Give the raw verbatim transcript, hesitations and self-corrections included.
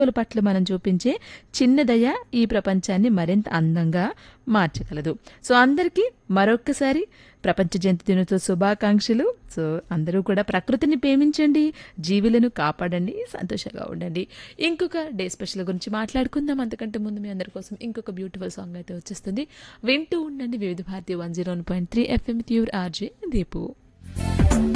జంతువుల పట్ల మనం చూపించే చిన్న దయ ఈ ప్రపంచాన్ని మరింత అందంగా మార్చగలదు. సో అందరికీ మరొక్కసారి ప్రపంచ జంతు దినోత్సవ శుభాకాంక్షలు. సో అందరూ కూడా ప్రకృతిని ప్రేమించండి, జీవులను కాపాడండి, సంతోషంగా ఉండండి. ఇంకొక డే స్పెషల్ గురించి మాట్లాడుకుందాం. అంతకంటే ముందు మీ అందరి కోసం ఇంకొక బ్యూటిఫుల్ సాంగ్ అయితే వచ్చేస్తుంది. వింటూ ఉండండి వివిధ Bharati one zero one point three FM pure RJ Deepu.